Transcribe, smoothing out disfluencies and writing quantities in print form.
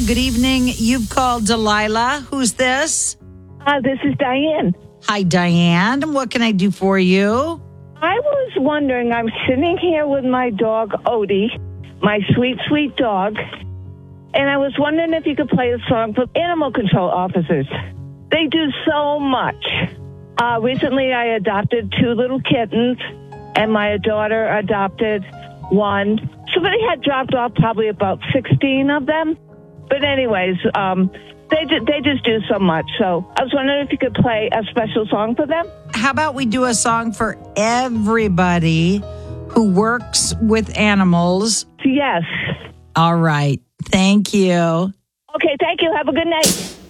good evening. You've called Delilah. Who's this? This is Diane. Hi, Diane. What can I do for you? I was wondering, I'm sitting here with my dog, Odie, my sweet, sweet dog, and I was wondering if you could play a song for animal control officers. They do so much. Recently, I adopted 2 little kittens, and my daughter adopted 1. Somebody had dropped off probably about 16 of them. But anyways, they just do so much. So I was wondering if you could play a special song for them. How about we do a song for everybody who works with animals? Yes. All right. Thank you. Okay, thank you. Have a good night.